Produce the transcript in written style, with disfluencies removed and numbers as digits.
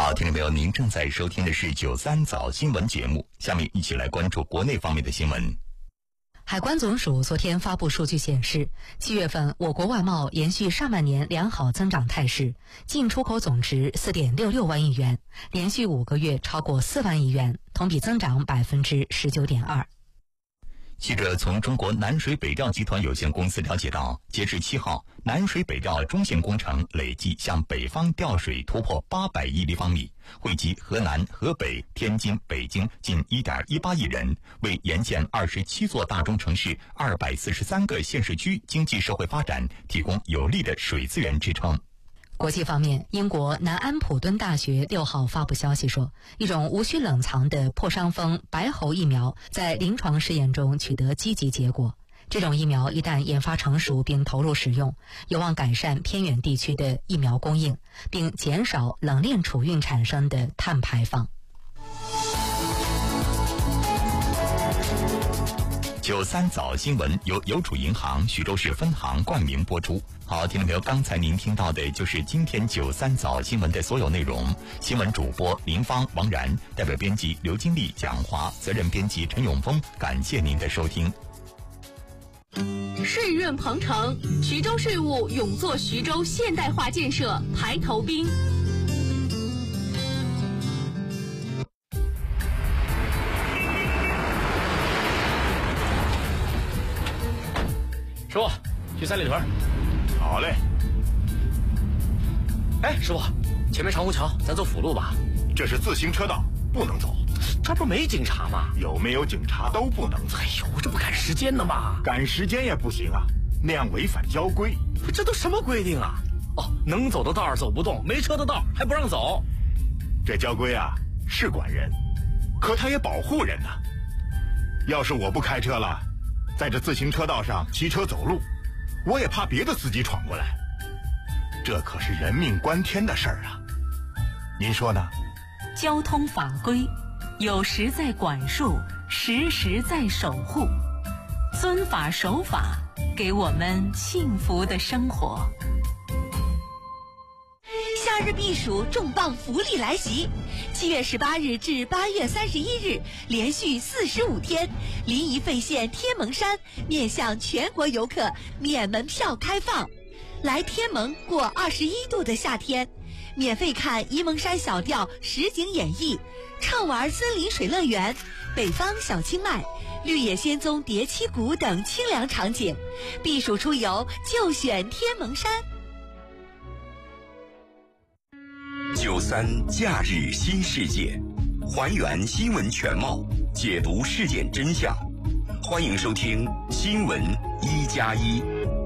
好，听众朋友，您正在收听的是93早新闻节目，下面一起来关注国内方面的新闻。 海关总署昨天发布数据显示，7月份我国外贸延续上半年良好增长态势，进出口总值 4.66 万亿元，连续5个月超过4万亿元，同比增长 19.2%。 记者从中国南水北调集团有限公司了解到，截至7号，南水北调中线工程累计向北方调水突破800亿立方米，惠及河南、河北、天津、北京近 1.18 亿人，为沿线27座大中城市243个县市区经济社会发展提供有力的水资源支撑。 国际方面，英国南安普敦大学6号发布消息说，一种无需冷藏的破伤风白喉疫苗在临床试验中取得积极结果。这种疫苗一旦研发成熟并投入使用，有望改善偏远地区的疫苗供应，并减少冷链储运产生的碳排放。 93早新闻由邮储银行徐州市分行冠名播出。好，听众朋友，刚才您听到的就是今天93早新闻的所有内容。新闻主播林芳、王然，代表编辑刘金丽、蒋华，责任编辑陈永峰，感谢您的收听。 税润鹏程，徐州税务勇做徐州现代化建设排头兵。 师傅，去三里屯。 好嘞。 哎，师傅，前面长虹桥，咱走辅路吧。 这是自行车道，不能走。 这不没警察吗？ 有没有警察都不能走。 哎呦，这不赶时间呢吗？ 赶时间也不行啊，那样违反交规。 这都什么规定啊？哦，能走的道走不动，没车的道还不让走。 这交规啊是管人，可它也保护人呢。要是我不开车了，在这自行车道上骑车走路，我也怕别的司机闯过来，这可是人命关天的事儿啊！您说呢？ 交通法规有时在管束，时时在守护，遵法守法，给我们幸福的生活。 夏日避暑重磅福利来袭！7月18日至8月31日，连续45天，临沂费县天门山面向全国游客免门票开放。来天门过21度的夏天，免费看沂蒙山小调实景演绎，畅玩森林水乐园、北方小清迈、绿野仙踪叠七谷等清凉场景。避暑出游就选天门山。 93假日新世界，还原新闻全貌，解读事件真相。欢迎收听新闻1+1。